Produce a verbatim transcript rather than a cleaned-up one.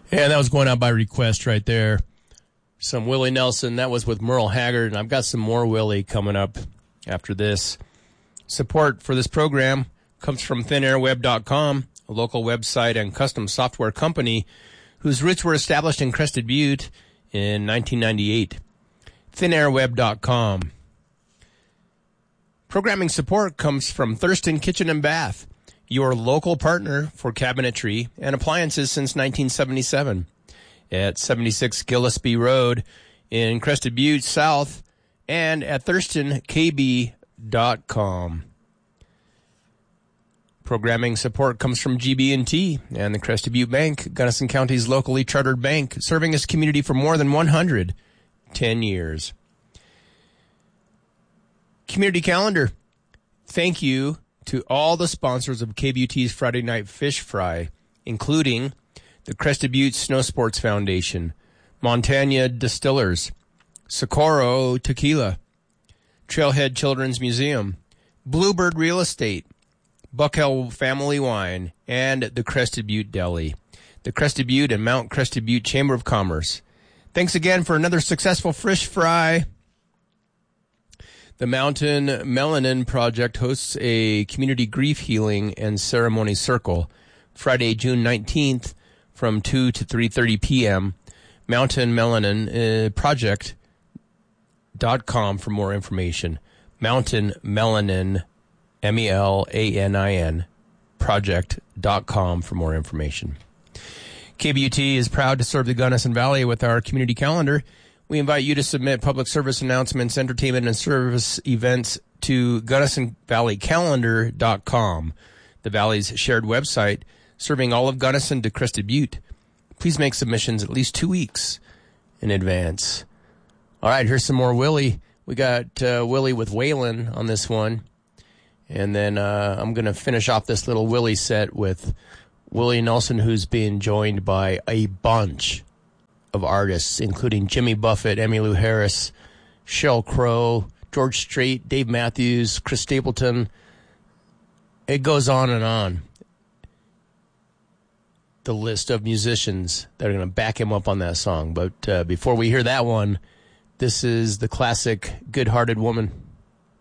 And that was going out by request right there. Some Willie Nelson. That was with Merle Haggard. And I've got some more Willie coming up after this. Support for this program comes from thin air web dot com, a local website and custom software company whose roots were established in Crested Butte in nineteen ninety-eight. thin air web dot com. Programming support comes from Thurston Kitchen and Bath, your local partner for cabinetry and appliances since nineteen seventy-seven. At seventy-six Gillespie Road in Crested Butte South and at thurston k b dot com. Programming support comes from G B and T and the Crested Butte Bank, Gunnison County's locally chartered bank, serving its community for more than one hundred ten years. Community calendar. Thank you to all the sponsors of K B U T's Friday Night Fish Fry, including the Crested Butte Snow Sports Foundation, Montana Distillers, Socorro Tequila, Trailhead Children's Museum, Bluebird Real Estate, Buckhill Family Wine, and the Crested Butte Deli, the Crested Butte and Mount Crested Butte Chamber of Commerce. Thanks again for another successful fish fry. The Mountain Melanin Project hosts a community grief healing and ceremony circle Friday, June nineteenth from two to three thirty p.m. Mountain Melanin uh, Project dot com for more information. Mountain Melanin M E L A N I N, project dot com for more information. K B U T is proud to serve the Gunnison Valley with our community calendar. We invite you to submit public service announcements, entertainment, and service events to gunnison valley calendar dot com, the Valley's shared website, serving all of Gunnison to Crested Butte. Please make submissions at least two weeks in advance. All right, here's some more Willie. We got uh, Willie with Waylon on this one. And then uh, I'm going to finish off this little Willie set with Willie Nelson, who's being joined by a bunch of artists, including Jimmy Buffett, Emmylou Harris, Sheryl Crow, George Strait, Dave Matthews, Chris Stapleton. It goes on and on. The list of musicians that are going to back him up on that song. But uh, before we hear that one, this is the classic Good Hearted Woman.